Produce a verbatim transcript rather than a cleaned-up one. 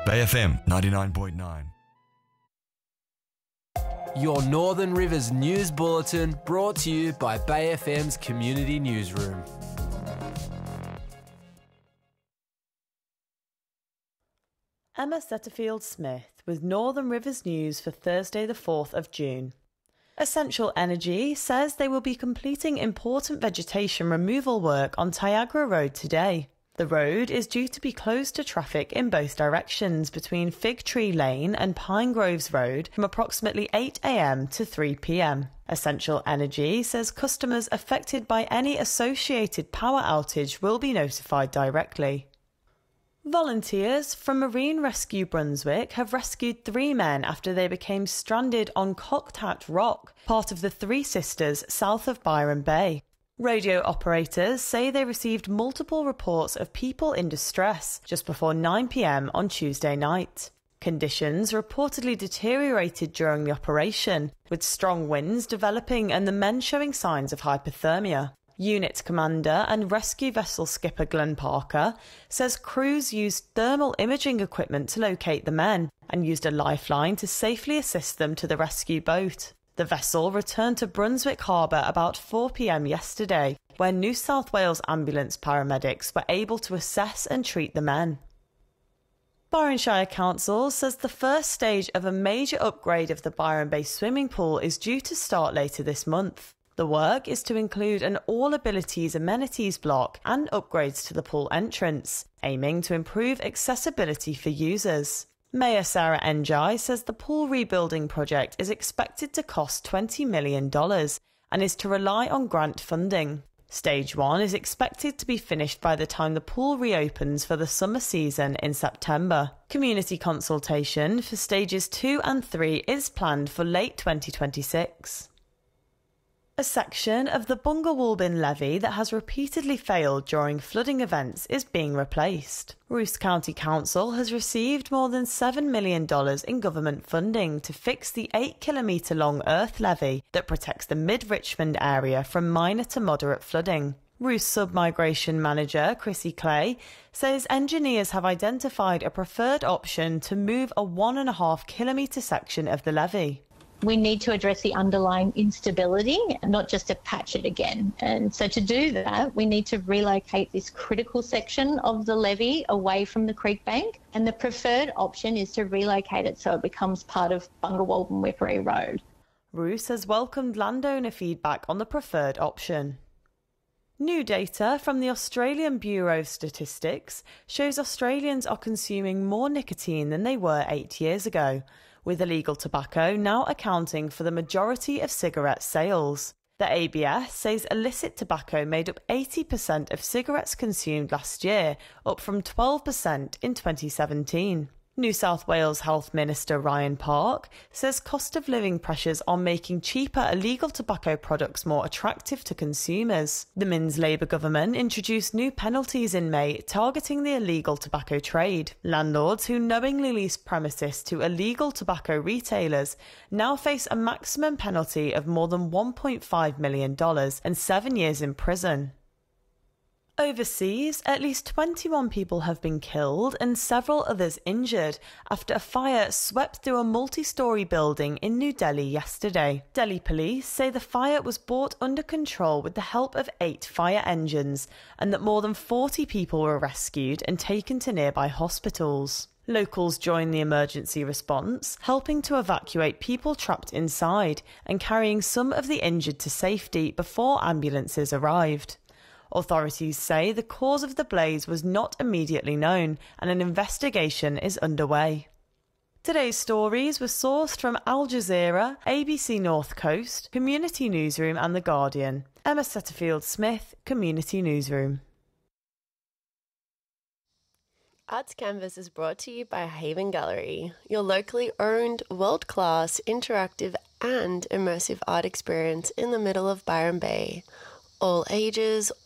Bay F M ninety-nine point nine. Your Northern Rivers News Bulletin brought to you by Bay F M's Community Newsroom. Emma Setterfield-Smith with Northern Rivers News for Thursday the fourth of June. Essential Energy says they will be completing important vegetation removal work on Tyagra Road today. The road is due to be closed to traffic in both directions between Fig Tree Lane and Pine Groves Road from approximately eight a m to three p m. Essential Energy says customers affected by any associated power outage will be notified directly. Volunteers from Marine Rescue Brunswick have rescued three men after they became stranded on Cocked Rock, part of the Three Sisters south of Byron Bay. Radio operators say they received multiple reports of people in distress just before nine p m on Tuesday night. Conditions reportedly deteriorated during the operation, with strong winds developing and the men showing signs of hypothermia. Unit Commander and rescue vessel skipper Glenn Parker says crews used thermal imaging equipment to locate the men and used a lifeline to safely assist them to the rescue boat. The vessel returned to Brunswick Harbour about four p m yesterday, where New South Wales ambulance paramedics were able to assess and treat the men. Byron Shire Council says the first stage of a major upgrade of the Byron Bay swimming pool is due to start later this month. The work is to include an all-abilities amenities block and upgrades to the pool entrance, aiming to improve accessibility for users. Mayor Sarah Njai says the pool rebuilding project is expected to cost twenty million dollars and is to rely on grant funding. Stage one is expected to be finished by the time the pool reopens for the summer season in September. Community consultation for stages two and three is planned for late twenty twenty-six. A section of the Bungarwulbin levee that has repeatedly failed during flooding events is being replaced. Roos County Council has received more than seven million dollars in government funding to fix the eight kilometre long earth levee that protects the mid-Richmond area from minor to moderate flooding. Roos Submigration Manager Chrissy Clay says engineers have identified a preferred option to move a one and a half kilometre section of the levee. We need to address the underlying instability, not just to patch it again. And so to do that, we need to relocate this critical section of the levee away from the creek bank. And the preferred option is to relocate it so it becomes part of Bungarwulbin Whippery Road. Roos has welcomed landowner feedback on the preferred option. New data from the Australian Bureau of Statistics shows Australians are consuming more nicotine than they were eight years ago, with illegal tobacco now accounting for the majority of cigarette sales. The A B S says illicit tobacco made up eighty percent of cigarettes consumed last year, up from twelve percent in twenty seventeen. New South Wales Health Minister Ryan Park says cost of living pressures are making cheaper illegal tobacco products more attractive to consumers. The Minns Labour government introduced new penalties in May targeting the illegal tobacco trade. Landlords who knowingly lease premises to illegal tobacco retailers now face a maximum penalty of more than one point five million dollars and seven years in prison. Overseas, at least twenty-one people have been killed and several others injured after a fire swept through a multi-storey building in New Delhi yesterday. Delhi police say the fire was brought under control with the help of eight fire engines and that more than forty people were rescued and taken to nearby hospitals. Locals joined the emergency response, helping to evacuate people trapped inside and carrying some of the injured to safety before ambulances arrived. Authorities say the cause of the blaze was not immediately known and an investigation is underway. Today's stories were sourced from Al Jazeera, A B C North Coast, Community Newsroom and The Guardian. Emma Setterfield-Smith, Community Newsroom. Arts Canvas is brought to you by Haven Gallery, your locally owned, world-class, interactive and immersive art experience in the middle of Byron Bay. All ages,